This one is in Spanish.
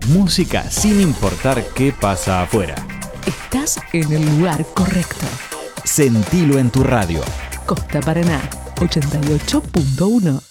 Música sin importar qué pasa afuera. Estás en el lugar correcto. Sentilo en tu radio. Costa Paraná 88.1.